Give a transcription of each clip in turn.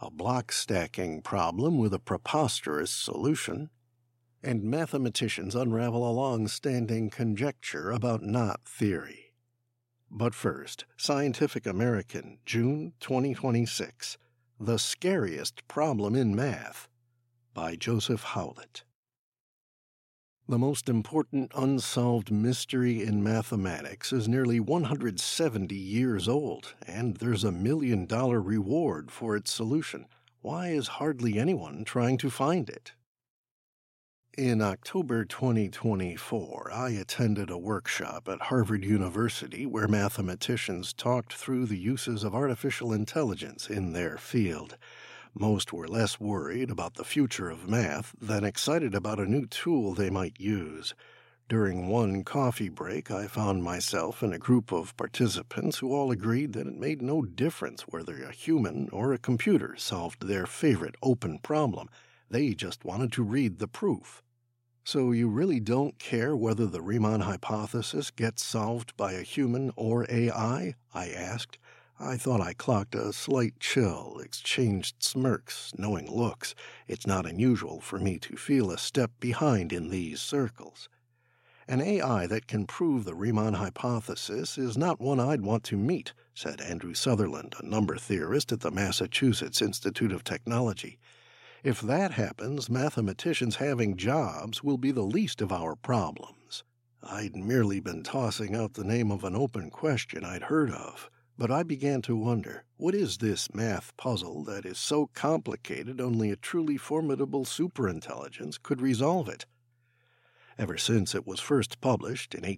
a block stacking problem with a preposterous solution, and mathematicians unravel a long-standing conjecture about knot theory. But first, Scientific American, June 2026, The Scariest Problem in Math, by Joseph Howlett. The most important unsolved mystery in mathematics is nearly 170 years old, and there's a $1 million reward for its solution. Why is hardly anyone trying to find it? In October 2024, I attended a workshop at Harvard University where mathematicians talked through the uses of artificial intelligence in their field. Most were less worried about the future of math than excited about a new tool they might use. During one coffee break, I found myself in a group of participants who all agreed that it made no difference whether a human or a computer solved their favorite open problem. They just wanted to read the proof. So you really don't care whether the Riemann hypothesis gets solved by a human or AI? I asked. I thought I clocked a slight chill, exchanged smirks, knowing looks. It's not unusual for me to feel a step behind in these circles. An AI that can prove the Riemann hypothesis is not one I'd want to meet, said Andrew Sutherland, a number theorist at the Massachusetts Institute of Technology. If that happens, mathematicians having jobs will be the least of our problems. I'd merely been tossing out the name of an open question I'd heard of. But I began to wonder, what is this math puzzle that is so complicated only a truly formidable superintelligence could resolve it? Ever since it was first published in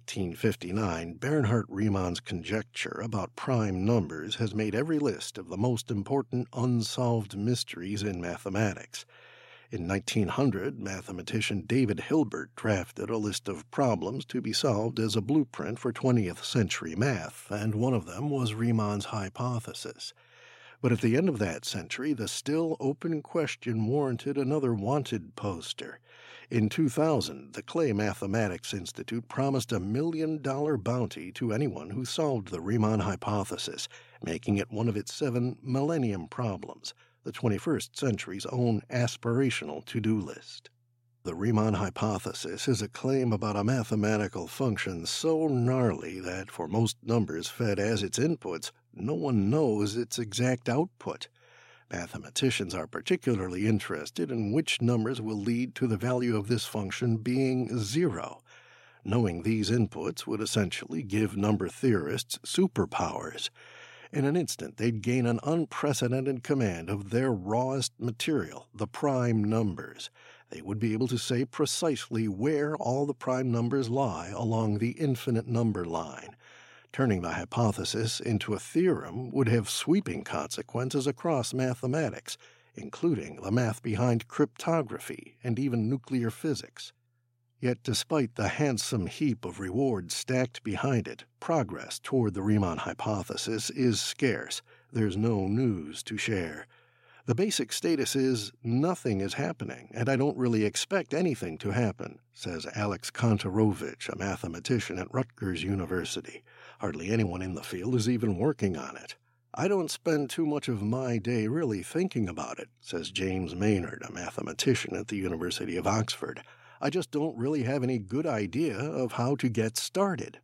1859, Bernhard Riemann's conjecture about prime numbers has made every list of the most important unsolved mysteries in mathematics. In 1900, mathematician David Hilbert drafted a list of problems to be solved as a blueprint for 20th century math, and one of them was Riemann's hypothesis. But at the end of that century, the still open question warranted another wanted poster. In 2000, the Clay Mathematics Institute promised a $1 million bounty to anyone who solved the Riemann hypothesis, making it one of its 7 millennium problems, the 21st century's own aspirational to-do list. The Riemann hypothesis is a claim about a mathematical function so gnarly that for most numbers fed as its inputs, no one knows its exact output. Mathematicians are particularly interested in which numbers will lead to the value of this function being 0. Knowing these inputs would essentially give number theorists superpowers. In an instant, they'd gain an unprecedented command of their rawest material, the prime numbers. They would be able to say precisely where all the prime numbers lie along the infinite number line. Turning the hypothesis into a theorem would have sweeping consequences across mathematics, including the math behind cryptography and even nuclear physics. Yet despite the handsome heap of rewards stacked behind it, progress toward the Riemann hypothesis is scarce. There's no news to share. The basic status is nothing is happening, and I don't really expect anything to happen, says Alex Kontorovich, a mathematician at Rutgers University. Hardly anyone in the field is even working on it. I don't spend too much of my day really thinking about it, says James Maynard, a mathematician at the University of Oxford. I just don't really have any good idea of how to get started.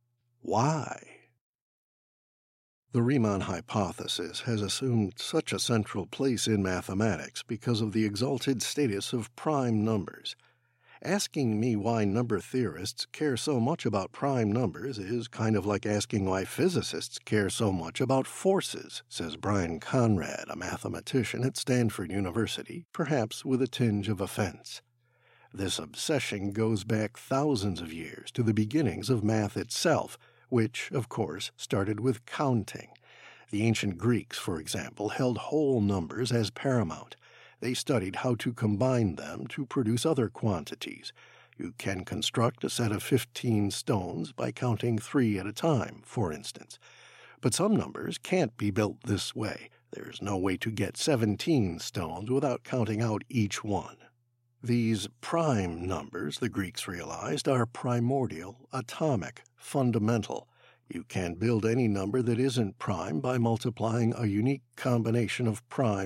Why? The Riemann hypothesis has assumed such a central place in mathematics because of the exalted status of prime numbers. Asking me why number theorists care so much about prime numbers is kind of like asking why physicists care so much about forces, says Brian Conrad, a mathematician at Stanford University, perhaps with a tinge of offense. This obsession goes back thousands of years to the beginnings of math itself, which, of course, started with counting. The ancient Greeks, for example, held whole numbers as paramount. They studied how to combine them to produce other quantities. You can construct a set of 15 stones by counting 3 at a time, for instance. But some numbers can't be built this way. There's no way to get 17 stones without counting out each one. These prime numbers, the Greeks realized, are primordial, atomic, fundamental. You can build any number that isn't prime by multiplying a unique combination of prime